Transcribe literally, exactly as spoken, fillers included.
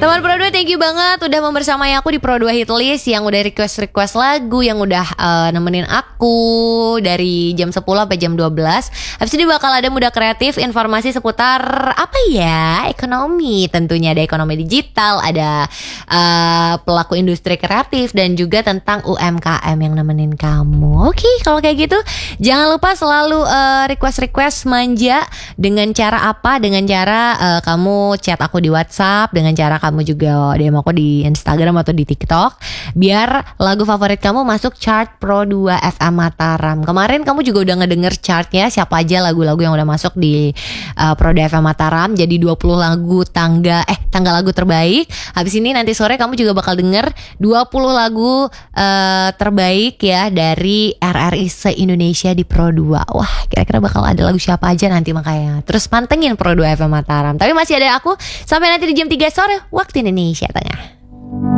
Teman Pro dua, thank you banget udah membersamai aku di Pro dua Hitlist, yang udah request-request lagu, yang udah uh, nemenin aku dari jam sepuluh sampai jam dua belas. Habis ini bakal ada Muda Kreatif, informasi seputar apa ya? Ekonomi, tentunya ada ekonomi digital, ada uh, pelaku industri kreatif, dan juga tentang U M K M yang nemenin kamu. Oke, kalau kayak gitu jangan lupa selalu uh, request-request manja. Dengan cara apa? Dengan cara uh, kamu chat aku di WhatsApp, dengan cara kamu juga D M aku di Instagram atau di TikTok, biar lagu favorit kamu masuk chart Pro dua F M Mataram. Kemarin kamu juga udah ngedenger chartnya, siapa aja lagu-lagu yang udah masuk di uh, Pro dua F M Mataram. Jadi dua puluh lagu tangga eh tangga lagu terbaik. Habis ini nanti sore kamu juga bakal denger dua puluh lagu uh, terbaik ya dari R R I se-Indonesia di Pro dua. Wah, kira-kira bakal ada lagu siapa aja nanti, makanya terus pantengin Pro dua F M Mataram. Tapi masih ada aku sampai nanti di jam tiga sore waktu Indonesia Tengah.